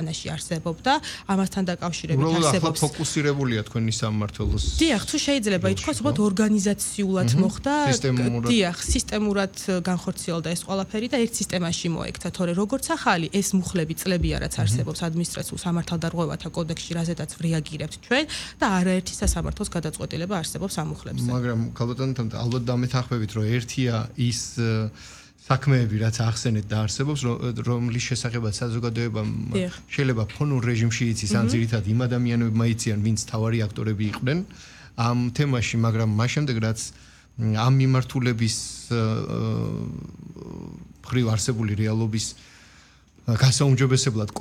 ქვეყანაში არსებობდა, ამასთან დაკავშირებით უბრალოდ არსებობს. ახლა ფოკუსირებულია თქვენი სამმართველოს. დიახ, თუ შეიძლება ითქვას, უბრალოდ ორგანიზაციულად მოხდა, დიახ, სისტემურად განხორციელდა ეს ყველაფერი და ერთ სისტემაში მოექცა, თორე როგორც ახალი ეს მუხლები წლებია რაც არსებობს ადმინისტრაციულ სამართალდარღვევათა კოდექსში, რაზედაც რეაგირებთ ჩვენ და არაერთი სასამართლოს გადაწყვეტილება არსებობს ამ მუხლებზე. მაგრამ ქალბატონთან ალბათ დამეთანხმებით, რომ ერთია ის საქმეები, რაც ახსენეთ და არსებობს, რომლის შესახებაც საზოგადოებამ შეიძლება ფონურ რეჟიმში იცის, ან ძირითადად იმ ადამიანებმა იციან, ვინც თავარი აქტორები იყვნენ ამ თემაში, მაგრამ მას შემდეგ რაც ამ მიმართულების მხრივ არსებული რეალობის გასაუმჯობესებლად